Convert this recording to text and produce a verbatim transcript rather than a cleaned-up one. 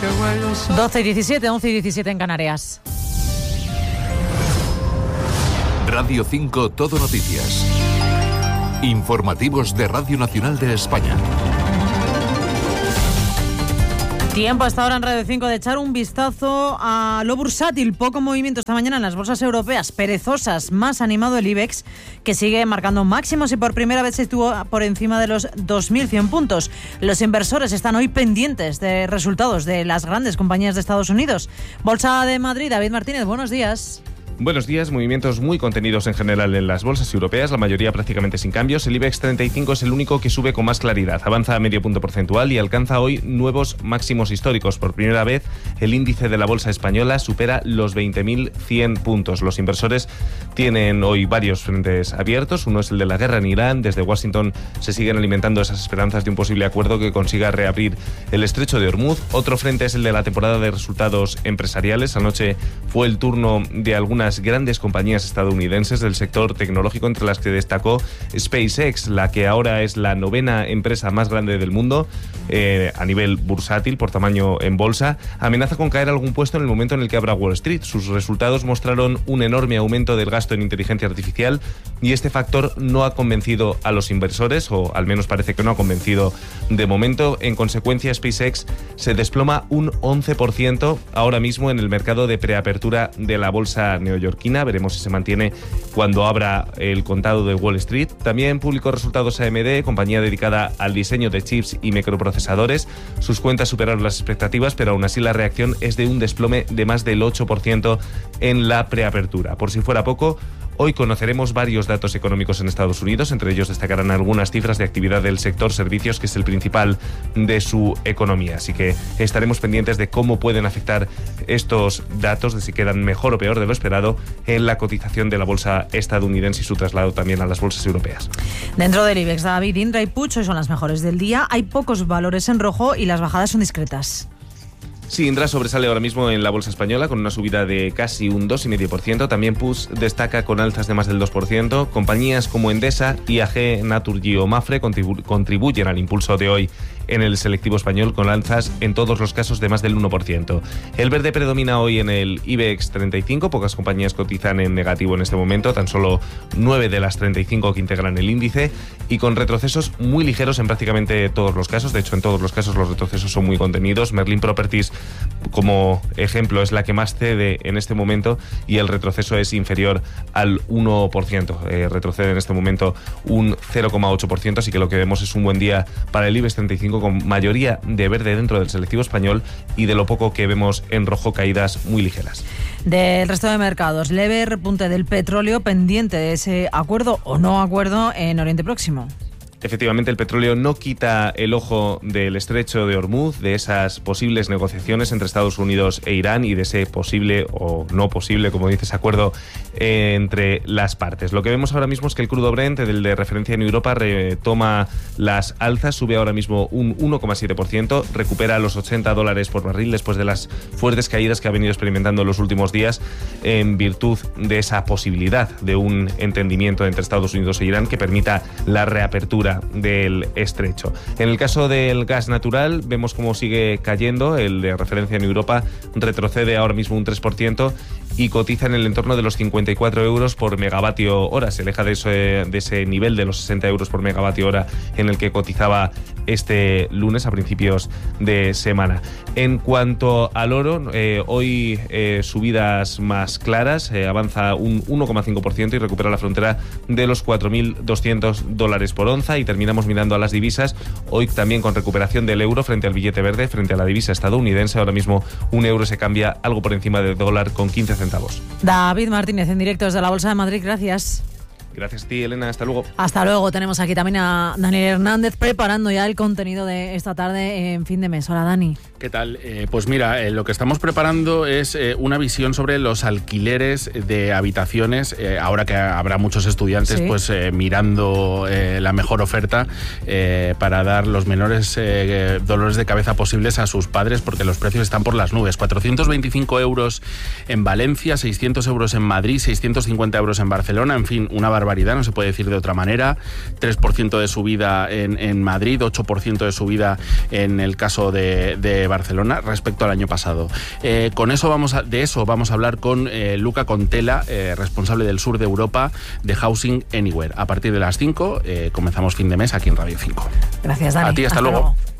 doce y diecisiete, once y diecisiete en Canarias. Radio cinco Todo Noticias. Informativos de Radio Nacional de España. Tiempo hasta ahora en Radio cinco de echar un vistazo a lo bursátil. Poco movimiento esta mañana en las bolsas europeas, perezosas. Más animado el IBEX, que sigue marcando máximos y por primera vez se estuvo por encima de los dos mil cien puntos. Los inversores están hoy pendientes de resultados de las grandes compañías de Estados Unidos. Bolsa de Madrid, David Martínez, buenos días. Buenos días, movimientos muy contenidos en general en las bolsas europeas, la mayoría prácticamente sin cambios. El IBEX treinta y cinco es el único que sube con más claridad, avanza a medio punto porcentual y alcanza hoy nuevos máximos históricos. Por primera vez, el índice de la bolsa española supera los veinte mil cien puntos. Los inversores tienen hoy varios frentes abiertos. Uno es el de la guerra en Irán. Desde Washington se siguen alimentando esas esperanzas de un posible acuerdo que consiga reabrir el estrecho de Hormuz. Otro frente es el de la temporada de resultados empresariales. Anoche fue el turno de algunas grandes compañías estadounidenses del sector tecnológico, entre las que destacó SpaceX, la que ahora es la novena empresa más grande del mundo eh, a nivel bursátil, por tamaño en bolsa. Amenaza con caer algún puesto en el momento en el que abra Wall Street. Sus resultados mostraron un enorme aumento del gasto en inteligencia artificial y este factor no ha convencido a los inversores, o al menos parece que no ha convencido de momento. En consecuencia, SpaceX se desploma un once por ciento ahora mismo en el mercado de preapertura de la bolsa neoyorquina. Veremos si se mantiene cuando abra el contado de Wall Street. También publicó resultados A M D, compañía dedicada al diseño de chips y microprocesadores. Sus cuentas superaron las expectativas, pero aún así la reacción es de un desplome de más del ocho por ciento en la preapertura. Por si fuera poco, hoy conoceremos varios datos económicos en Estados Unidos. Entre ellos destacarán algunas cifras de actividad del sector servicios, que es el principal de su economía. Así que estaremos pendientes de cómo pueden afectar estos datos, de si quedan mejor o peor de lo esperado en la cotización de la bolsa estadounidense y su traslado también a las bolsas europeas. Dentro del IBEX, David, Indra y Puig hoy son las mejores del día. Hay pocos valores en rojo y las bajadas son discretas. Sí, Indra sobresale ahora mismo en la bolsa española con una subida de casi un dos coma cinco por ciento. También Puig destaca con alzas de más del dos por ciento. Compañías como Endesa, I A G, Naturgy o Mafre contribu- contribuyen al impulso de hoy en el selectivo español, con alzas en todos los casos de más del uno por ciento. El verde predomina hoy en el IBEX treinta y cinco. Pocas compañías cotizan en negativo en este momento, tan solo nueve de las treinta y cinco que integran el índice, y con retrocesos muy ligeros en prácticamente todos los casos. De hecho, en todos los casos los retrocesos son muy contenidos. Merlin Properties, como ejemplo, es la que más cede en este momento y el retroceso es inferior al uno por ciento. Eh, retrocede en este momento un cero coma ocho por ciento, así que lo que vemos es un buen día para el IBEX treinta y cinco, con mayoría de verde dentro del selectivo español y de lo poco que vemos en rojo, caídas muy ligeras. Del resto de mercados, leve repunte del petróleo, pendiente de ese acuerdo o no acuerdo en Oriente Próximo. Efectivamente, el petróleo no quita el ojo del estrecho de Hormuz, de esas posibles negociaciones entre Estados Unidos e Irán y de ese posible o no posible, como dices, acuerdo eh, entre las partes. Lo que vemos ahora mismo es que el crudo Brent, el de referencia en Europa, retoma las alzas, sube ahora mismo un uno coma siete por ciento, recupera los ochenta dólares por barril después de las fuertes caídas que ha venido experimentando en los últimos días en virtud de esa posibilidad de un entendimiento entre Estados Unidos e Irán que permita la reapertura del estrecho. En el caso del gas natural, vemos cómo sigue cayendo. El de referencia en Europa retrocede ahora mismo un tres por ciento y cotiza en el entorno de los cincuenta y cuatro euros por megavatio hora. Se aleja de ese, de ese nivel de los sesenta euros por megavatio hora en el que cotizaba este lunes a principios de semana. En cuanto al oro, eh, hoy eh, subidas más claras, eh, avanza un uno coma cinco por ciento y recupera la frontera de los cuatro mil doscientos dólares por onza. Y terminamos mirando a las divisas, hoy también con recuperación del euro frente al billete verde, frente a la divisa estadounidense. Ahora mismo un euro se cambia algo por encima del dólar con quince centavos. David Martínez, en directo desde la Bolsa de Madrid, gracias. Gracias a ti, Elena, hasta luego. Hasta luego. Tenemos aquí también a Daniel Hernández preparando ya el contenido de esta tarde en Fin de Mes. Hola, Dani. ¿Qué tal? Eh, pues mira, eh, lo que estamos preparando es eh, una visión sobre los alquileres de habitaciones, eh, ahora que habrá muchos estudiantes ¿Sí? pues eh, mirando eh, la mejor oferta eh, para dar los menores eh, dolores de cabeza posibles a sus padres, porque los precios están por las nubes. cuatrocientos veinticinco euros en Valencia, seiscientos euros en Madrid, seiscientos cincuenta euros en Barcelona, en fin, una barbaridad. barbaridad, no se puede decir de otra manera. tres por ciento de subida en, en Madrid, ocho por ciento de subida en el caso de, de Barcelona respecto al año pasado. Eh, con eso vamos a, de eso vamos a hablar con eh, Luca Contela, eh, responsable del sur de Europa de Housing Anywhere. A partir de las cinco eh, comenzamos fin de mes aquí en Radio cinco. Gracias, Dani. A ti, hasta, hasta luego. luego.